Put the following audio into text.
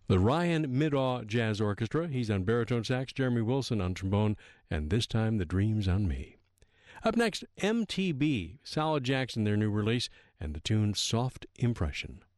The Ryan Middaugh Jazz Orchestra. He's on baritone sax, Jeremy Wilson on trombone, and this time The Dreams on Me. Up next, MTB, Solid Jackson, their new release, and the tune Soft Impression.